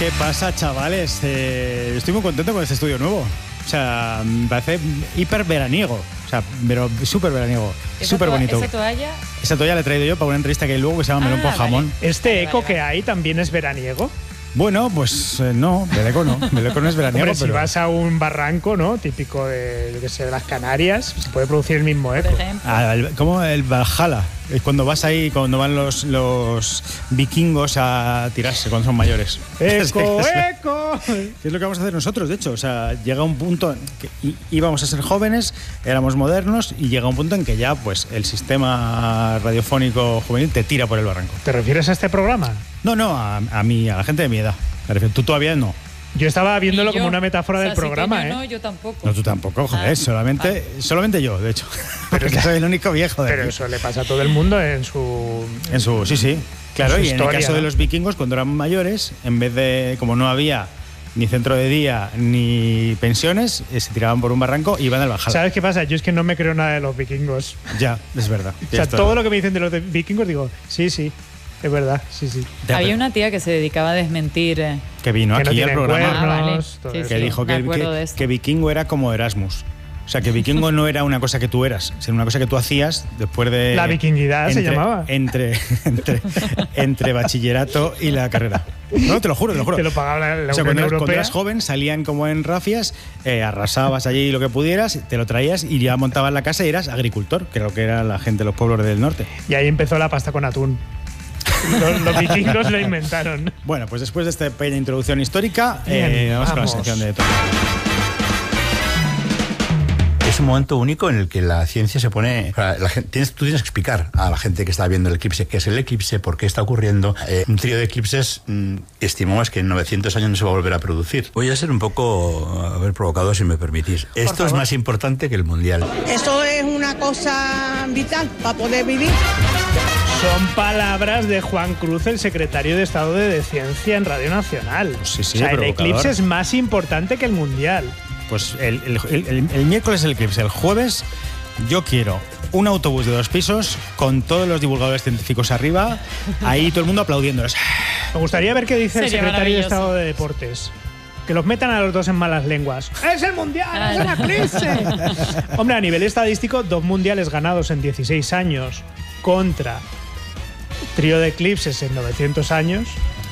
¿Qué pasa, chavales? Estoy muy contento con este estudio nuevo. O sea, me parece hiper veraniego. O sea, pero súper veraniego. Súper bonito. ¿Esa toalla? Esa toalla la he traído yo para una entrevista que hay luego que se llama Melón con jamón. ¿Este eco que hay también es veraniego? Bueno, pues no, Beleco no. Beleco no es veraniego. Hombre, si pero... vas a un barranco, ¿no? Típico de, yo que sé, de las Canarias, se puede producir el mismo eco. Como el Valhalla. Es cuando vas ahí, cuando van los vikingos a tirarse cuando son mayores. ¡Eco, eco! ¿Qué es lo que vamos a hacer nosotros, de hecho? O sea, llega un punto en que íbamos a ser jóvenes, éramos modernos y llega un punto en que ya pues el sistema radiofónico juvenil te tira por el barranco. ¿Te refieres a este programa? No, a mí, a la gente de mi edad. Me refiero, tú todavía no. Yo estaba viéndolo como una metáfora del programa, si no, yo tampoco. No, tú tampoco, joder, solamente yo, de hecho. Pero es que soy el único viejo de Pero aquí. eso le pasa a todo el mundo en su sí. Claro, y historia, en el caso de los vikingos, cuando eran mayores, en vez de, como no había ni centro de día ni pensiones, se tiraban por un barranco y iban al Valhalla. ¿Sabes qué pasa? Yo es que no me creo nada de los vikingos. Ya, es verdad. O sea, todo lo que me dicen de los vikingos, digo, sí, es verdad, sí. Había una tía que se dedicaba a desmentir. Que vino que aquí no al programa. Cuernos, que dijo que vikingo era como Erasmus. O sea, que vikingo no era una cosa que tú eras, sino una cosa que tú hacías después de... La vikinguidad se llamaba. Entre bachillerato y la carrera. No, te lo juro. Te lo pagaba la Unión Europea. Cuando eras joven salían como en rafias, arrasabas allí lo que pudieras, te lo traías y ya montabas la casa y eras agricultor, que era lo que era la gente de los pueblos del norte. Y ahí empezó la pasta con atún. Los vikingos lo inventaron. Bueno, pues después de esta pequeña introducción histórica, vamos con la sección de todo. Es un momento único en el que la ciencia se pone... tú tienes que explicar a la gente que está viendo el eclipse qué es el eclipse, por qué está ocurriendo. Un trío de eclipses estimamos que en 900 años no se va a volver a producir. Voy a ser un poco haber provocado, si me permitís. Esto es más importante que el Mundial. Eso es una cosa vital para poder vivir. Son palabras de Juan Cruz, el secretario de Estado de Ciencia en Radio Nacional. Pues sí, o sea, el eclipse es más importante que el Mundial. Pues el miércoles el eclipse, el jueves yo quiero un autobús de 2 pisos con todos los divulgadores científicos arriba, ahí todo el mundo aplaudiéndoles. Me gustaría ver qué dice el Sería secretario de maravilloso. Estado de Deportes. Que los metan a los dos en malas lenguas. ¡Es el Mundial! ¡Es el eclipse! Hombre, a nivel estadístico, 2 mundiales ganados en 16 años contra trío de eclipses en 900 años.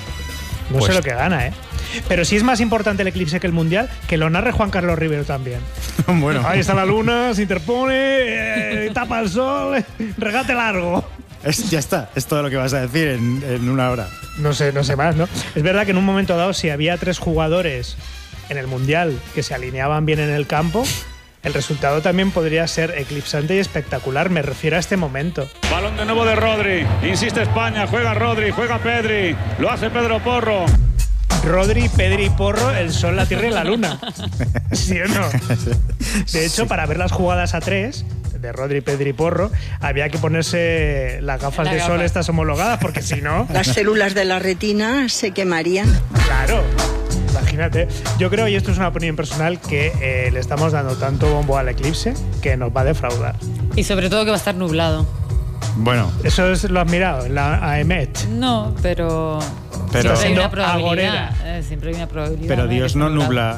No sé lo que gana, ¿eh? Pero si es más importante el eclipse que el Mundial, que lo narre Juan Carlos Rivero también. Bueno. Ahí está la luna, se interpone, tapa el sol, regate largo. Ya está, es todo lo que vas a decir en una hora. No sé más, ¿no? Es verdad que en un momento dado, si había 3 jugadores en el Mundial que se alineaban bien en el campo, el resultado también podría ser eclipsante y espectacular. Me refiero a este momento. Balón de nuevo de Rodri. Insiste España. Juega Rodri, juega Pedri. Lo hace Pedro Porro. Rodri, Pedri y Porro, el sol, la tierra y la luna. ¿Sí o no? De hecho, para ver las jugadas a 3 de Rodri, Pedri y Porro, había que ponerse las gafas de sol estas homologadas, porque si no... Las células de la retina se quemarían. Claro. Imagínate. Yo creo, y esto es una opinión personal, que le estamos dando tanto bombo al eclipse que nos va a defraudar. Y sobre todo que va a estar nublado. Bueno. ¿Eso lo has mirado en la AEMET? No, pero siempre hay una probabilidad. Siempre hay una probabilidad. Pero Dios no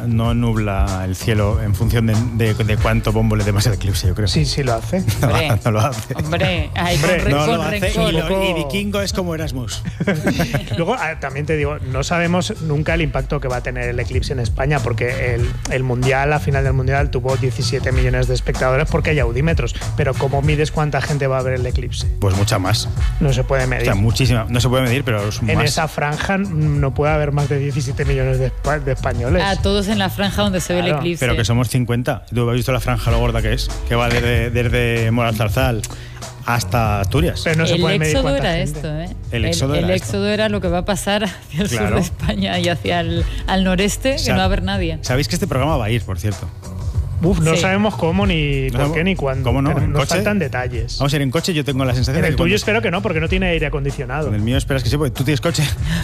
nubla el cielo en función de cuánto bombo le demos al eclipse, yo creo. Sí, lo hace. No lo hace. Hombre, No lo hace. Y vikingo es como Erasmus. Luego, también te digo, no sabemos nunca el impacto que va a tener el eclipse en España, porque el Mundial, la final del Mundial, tuvo 17 millones de espectadores porque hay audímetros. Pero ¿cómo mides cuánta gente va a ver el eclipse? Pues mucha más. No se puede medir. O sea, muchísima. No se puede medir, pero es más. En esa franja no puede haber más de 17 millones de españoles. A todos en la franja donde se ve el eclipse. Pero que somos 50. ¿Tú has visto la franja lo gorda que es? Que va desde Moralzarzal hasta Asturias. Pero no se puede medir éxodo era gente. esto, ¿eh? El éxodo era lo que va a pasar hacia el sur de España y hacia al noreste, que no va a haber nadie. Sabéis que este programa va a ir, por cierto. No sabemos cómo, ni por qué, ni cuándo. ¿Cómo no? Nos faltan detalles. Vamos a ir en coche, yo tengo la sensación En de el que tuyo espero que no, porque no tiene aire acondicionado. En el mío esperas que sí, porque tú tienes coche.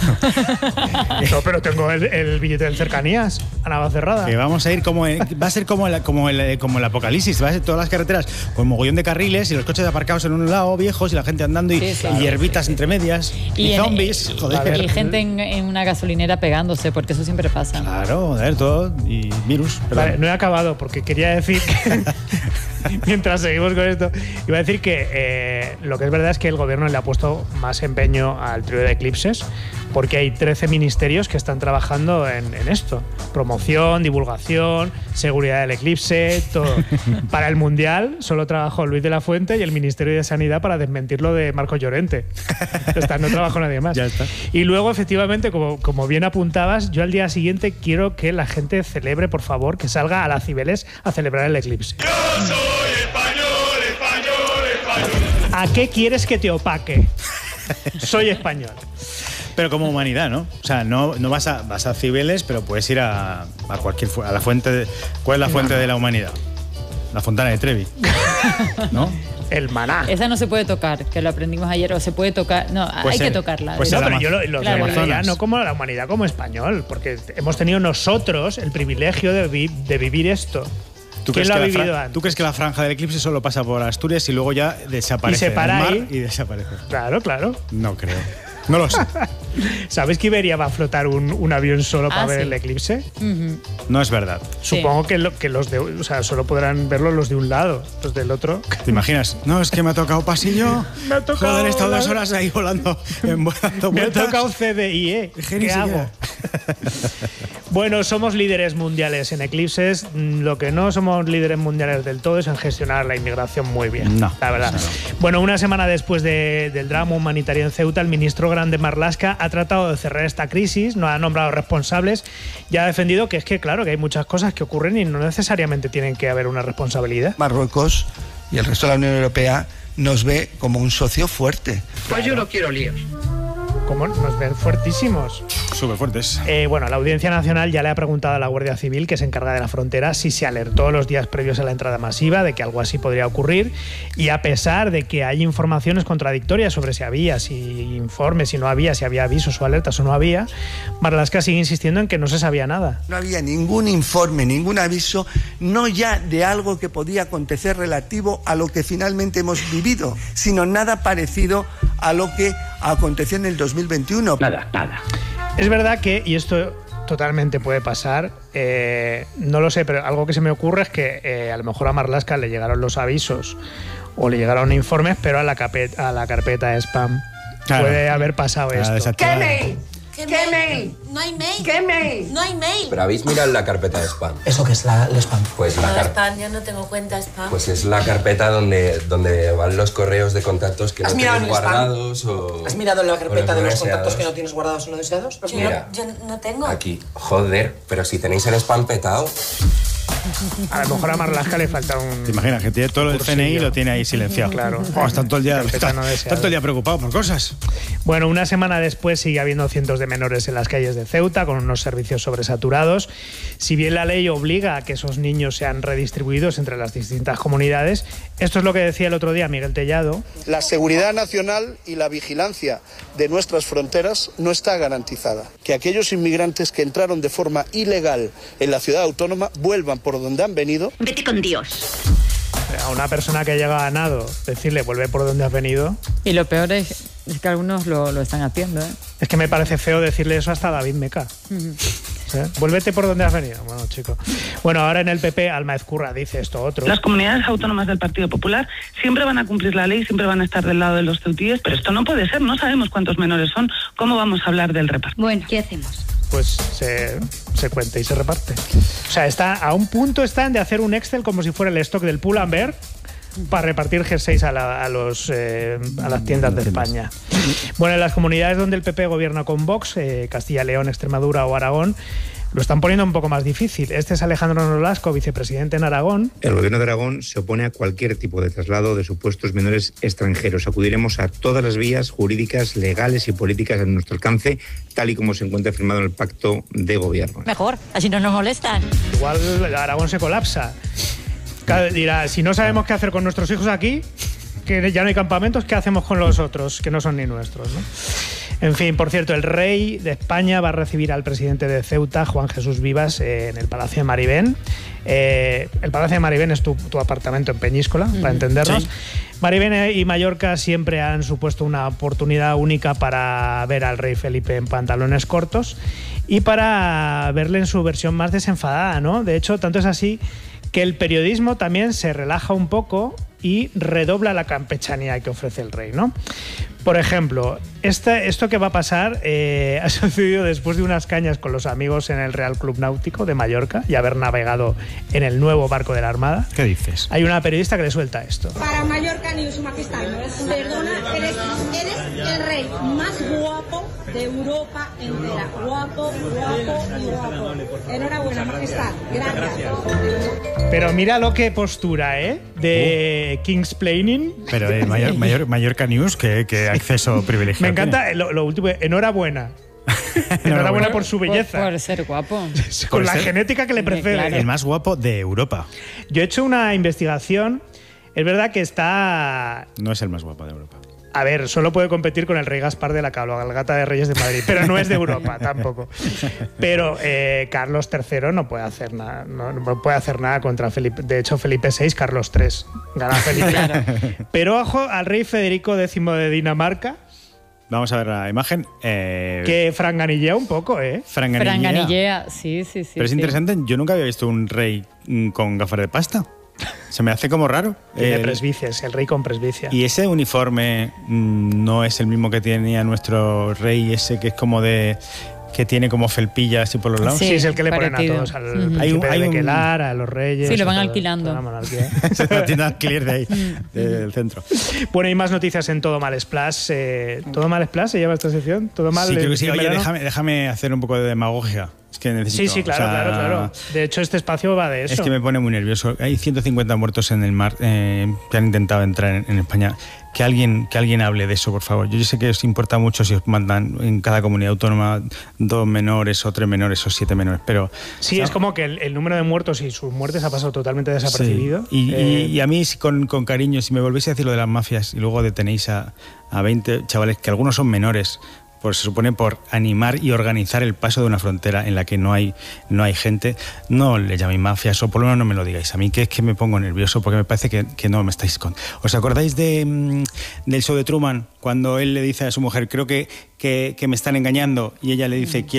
No, pero tengo el billete del Cercanías a Navacerrada. Que vamos a ir va a ser como el apocalipsis, va a ser todas las carreteras con mogollón de carriles y los coches aparcados en un lado, viejos, y la gente andando y hierbitas entre medias y zombies, joder. Y gente en una gasolinera pegándose, porque eso siempre pasa. Claro, joder, todo y virus. Vale, no he acabado porque quería decir que mientras seguimos con esto, iba a decir que lo que es verdad es que el gobierno le ha puesto más empeño al trío de eclipses, porque hay 13 ministerios que están trabajando en esto. Promoción, divulgación, seguridad del eclipse, todo. Para el Mundial solo trabajó Luis de la Fuente y el Ministerio de Sanidad para desmentirlo de Marcos Llorente. No trabajó nadie más. Ya está. Y luego, efectivamente, como bien apuntabas, yo al día siguiente quiero que la gente celebre, por favor, que salga a las Cibeles a celebrar el eclipse. ¡Yo soy español, español, español! ¿A qué quieres que te opaque? Soy español. Pero como humanidad, ¿no? O sea, no vas a Cibeles, pero puedes ir a la fuente. ¿Cuál es la fuente de la humanidad? La Fontana de Trevi. ¿No? El maná. Esa no se puede tocar, que lo aprendimos ayer, o se puede tocar. No, hay que tocarla. Pues no, pero yo la humanidad, no como la humanidad, como español, porque hemos tenido nosotros el privilegio de vivir esto. ¿Quién lo ha vivido antes? ¿Tú crees que la franja del eclipse solo pasa por Asturias y luego ya desaparece y se para el mar ahí? Y desaparece? Claro. No creo. No lo sé. ¿Sabes que Iberia va a flotar un avión solo para ver el eclipse? No es verdad. Supongo que los de... O sea, solo podrán verlo los de un lado, los del otro. ¿Te imaginas? No, es que me ha tocado pasillo. Me ha tocado... Joder, he estado 2 horas ahí volando. Me ha tocado CDI, ¿eh? ¿Qué hago? Bueno, somos líderes mundiales en eclipses. Lo que no somos líderes mundiales del todo es en gestionar la inmigración muy bien. No, la verdad. No. Bueno, una semana después del drama humanitario en Ceuta, el ministro Grande Marlaska ha tratado de cerrar esta crisis, no ha nombrado responsables y ha defendido que es que, claro, que hay muchas cosas que ocurren y no necesariamente tienen que haber una responsabilidad. Marruecos y el resto de la Unión Europea nos ve como un socio fuerte. Pues yo no quiero líos. Como nos ven fuertísimos. Súper fuertes. Bueno, la Audiencia Nacional ya le ha preguntado a la Guardia Civil, que se encarga de la frontera, si se alertó los días previos a la entrada masiva de que algo así podría ocurrir. Y a pesar de que hay informaciones contradictorias sobre si había, si informes, si no había, si había avisos o alertas o no había, Marlaska sigue insistiendo en que no se sabía nada. No había ningún informe, ningún aviso, no ya de algo que podía acontecer relativo a lo que finalmente hemos vivido, sino nada parecido a lo que aconteció en el 2021. Nada. Es verdad que, y esto totalmente puede pasar, no lo sé, pero algo que se me ocurre es que a lo mejor a Marlaska le llegaron los avisos o le llegaron informes, pero a la carpeta de spam. Claro. Puede haber pasado esto. ¿Qué mail? ¿Qué mail? No hay mail. ¿Qué mail? No hay mail. Pero habéis mirado la carpeta de spam. ¿Eso qué es el spam? Pues no, spam, yo no tengo cuenta spam. Pues es la carpeta donde van los correos de contactos que no tienes guardados o... ¿Has mirado en la carpeta de los contactos que no tienes guardados o no deseados? Yo no tengo. Aquí, joder, pero si tenéis el spam petado... A lo mejor a Marlaska le falta un... ¿Te imaginas que tiene todo el CNI lo tiene ahí silenciado? Claro. Está todo el día preocupado por cosas. Bueno, una semana después sigue habiendo cientos de menores en las calles de Ceuta con unos servicios sobresaturados. Si bien la ley obliga a que esos niños sean redistribuidos entre las distintas comunidades, esto es lo que decía el otro día Miguel Tellado. La seguridad nacional y la vigilancia de nuestras fronteras no está garantizada. Que aquellos inmigrantes que entraron de forma ilegal en la ciudad autónoma vuelvan por donde han venido. Vete con Dios. A una persona que llega a nado, decirle vuelve por donde has venido. Y lo peor es que algunos lo están haciendo, ¿eh? Es que me parece feo decirle eso hasta a David Meca. ¿Sí? Vuélvete por donde has venido. Bueno, chico. Bueno, ahora en el PP, Alma Ezcurra dice esto otro. Las comunidades autónomas del Partido Popular siempre van a cumplir la ley, siempre van a estar del lado de los ceutíes, pero esto no puede ser, no sabemos cuántos menores son, ¿cómo vamos a hablar del reparto? Bueno, ¿qué hacemos? Pues se cuenta y se reparte. O sea, a un punto están de hacer un Excel como si fuera el stock del Pull&Bear para repartir jerseys a las tiendas de España. Bueno, en las comunidades donde el PP gobierna con Vox, Castilla, León, Extremadura o Aragón, lo están poniendo un poco más difícil. Este es Alejandro Nolasco, vicepresidente en Aragón. El gobierno de Aragón se opone a cualquier tipo de traslado de supuestos menores extranjeros. Acudiremos a todas las vías jurídicas, legales y políticas a nuestro alcance, tal y como se encuentra firmado en el pacto de gobierno. Mejor, así no nos molestan. Igual Aragón se colapsa. Dirá, si no sabemos qué hacer con nuestros hijos aquí, que ya no hay campamentos, ¿qué hacemos con los otros, que no son ni nuestros, ¿no? En fin, por cierto, el rey de España va a recibir al presidente de Ceuta, Juan Jesús Vivas, en el Palacio de Maribén. El Palacio de Maribén es tu apartamento en Peñíscola, para entendernos. Sí. Maribén y Mallorca siempre han supuesto una oportunidad única para ver al rey Felipe en pantalones cortos y para verle en su versión más desenfadada, ¿no? De hecho, tanto es así que el periodismo también se relaja un poco y redobla la campechanía que ofrece el rey, ¿no? Por ejemplo, esto que va a pasar ha sucedido después de unas cañas con los amigos en el Real Club Náutico de Mallorca y haber navegado en el nuevo barco de la Armada. ¿Qué dices? Hay una periodista que le suelta esto. Para Mallorca News, Su Majestad, perdona, eres el rey más guapo de Europa entera. Guapo, guapo y guapo. Enhorabuena, Majestad. Gracias. Pero mira lo que postura, ¿eh? De Kingsplaining. Pero Mallorca News, que acceso privilegiado. Me encanta lo último, enhorabuena. Enhorabuena por su belleza. Por ser guapo. Con la genética que le precede. Claro. El más guapo de Europa. Yo he hecho una investigación. Es verdad que está... No es el más guapo de Europa. A ver, solo puede competir con el rey Gaspar de la cabalgata de Reyes de Madrid, pero no es de Europa tampoco. Pero Carlos III no puede hacer nada, no puede hacer nada contra Felipe. De hecho, Felipe VI, Carlos III. Gana Felipe. Claro. Pero ojo al rey Federico X de Dinamarca. Vamos a ver la imagen. Que franganillea un poco, ¿eh? Franganillea, sí. Pero es interesante, yo nunca había visto un rey con gafas de pasta. Se me hace como raro. Tiene presbicias, el rey con presbicia. Y ese uniforme no es el mismo que tenía nuestro rey, ese que es como de... que tiene como felpillas así por los lados. Sí, es el que le ponen a todos, al príncipe de Bequelar, a los reyes. Sí, lo van alquilando. Es una tienda de alquiler de ahí, del centro. Bueno, hay más noticias en Todo Mal Splash. ¿Todo Mal Splash se llama esta sección? ¿Todo Mal? Sí, creo que sí. Oye, déjame hacer un poco de demagogia. Es que necesito... Sí, claro. De hecho, este espacio va de eso. Es que me pone muy nervioso. Hay 150 muertos en el mar que han intentado entrar en España. Que alguien hable de eso, por favor. Yo sé que os importa mucho si os mandan en cada comunidad autónoma 2 menores o 3 menores o 7 menores, pero... Sí, es como que el número de muertos y sus muertes ha pasado totalmente desapercibido. Sí. Y a mí, con cariño, si me volvéis a decir lo de las mafias y luego detenéis a 20 chavales, que algunos son menores, pues se supone por animar y organizar el paso de una frontera en la que no hay gente, no le llaméis mafias, o por lo menos no me lo digáis a mí, que es que me pongo nervioso porque me parece que no me estáis con... ¿Os acordáis del show de Truman? Cuando él le dice a su mujer, creo que me están engañando, y ella le dice,